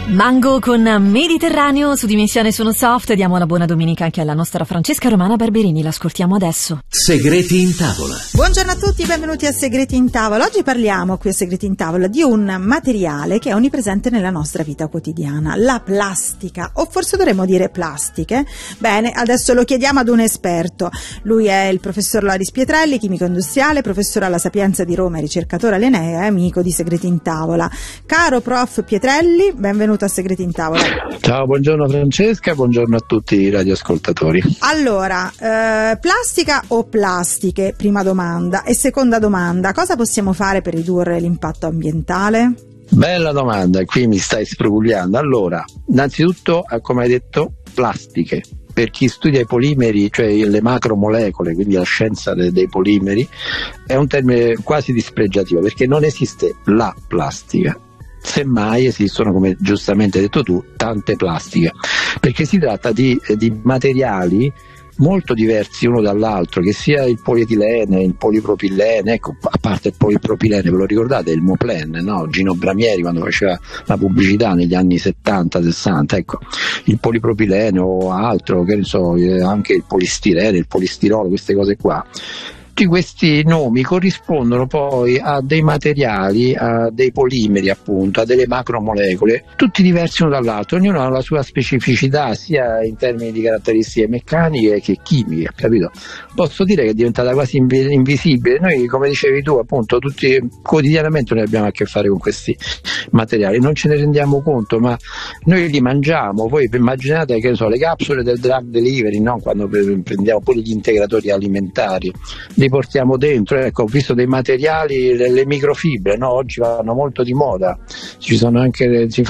Mango con Mediterraneo su Dimensione Sono Soft. Diamo una buona domenica anche alla nostra Francesca Romana Barberini, l'ascoltiamo adesso. Segreti in tavola. Buongiorno a tutti, benvenuti a Segreti in tavola. Oggi parliamo qui a Segreti in tavola di un materiale che è onnipresente nella nostra vita quotidiana, la plastica, o forse dovremmo dire plastiche. Bene, adesso lo chiediamo ad un esperto. Lui è il professor Loris Pietrelli, chimico industriale, professore alla Sapienza di Roma e ricercatore all'Enea e amico di Segreti in tavola. Caro prof Pietrelli, benvenuto a Segreti in tavola. Ciao, buongiorno Francesca, buongiorno a tutti i radioascoltatori. Allora, plastica o plastiche? Prima domanda. E seconda domanda, cosa possiamo fare per ridurre l'impatto ambientale? Bella domanda, qui mi stai sfrugugliando. Allora, innanzitutto, come hai detto, plastiche. Per chi studia i polimeri, cioè le macromolecole, quindi la scienza dei polimeri, è un termine quasi dispregiativo, perché non esiste la plastica. Semmai esistono, come giustamente hai detto tu, tante plastiche, perché si tratta di materiali molto diversi uno dall'altro, che sia il polietilene, il polipropilene, ecco, a parte il polipropilene, ve lo ricordate, il Moplen, no? Gino Bramieri quando faceva la pubblicità negli anni 70-60, ecco, il polipropilene o altro, che ne so, anche il polistirene, il polistirolo, queste cose qua. Tutti questi nomi corrispondono poi a dei materiali, a dei polimeri appunto, a delle macromolecole, tutti diversi uno dall'altro, ognuno ha la sua specificità sia in termini di caratteristiche meccaniche che chimiche, capito? Posso dire che è diventata quasi invisibile. Noi, come dicevi tu, appunto, tutti quotidianamente noi abbiamo a che fare con questi materiali, non ce ne rendiamo conto, ma noi li mangiamo. Voi immaginate, che ne so, le capsule del drug delivery, no? Quando prendiamo pure gli integratori alimentari, li portiamo dentro. Ecco, ho visto dei materiali, le microfibre, no? Oggi vanno molto di moda, si fanno anche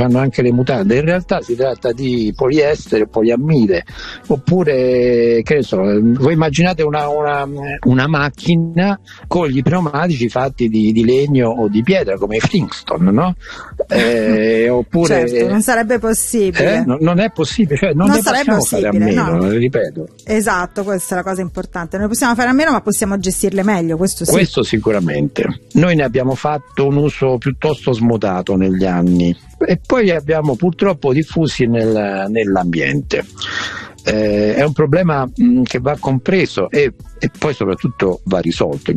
le mutande. In realtà si tratta di poliestere, poliammide, oppure, che ne so, voi immaginate una macchina con gli pneumatici fatti di legno o di pietra, come i Flintstone, no? Oppure, certo, non sarebbe possibile. Non è possibile, cioè non ne sarebbe possiamo fare a meno, no. Ripeto. Esatto, questa è la cosa importante. Noi possiamo fare a meno, ma possiamo gestirle meglio, questo sì. Questo sicuramente. Noi ne abbiamo fatto un uso piuttosto smodato negli anni e poi li abbiamo purtroppo diffusi nell'ambiente. È un problema che va compreso e poi soprattutto va risolto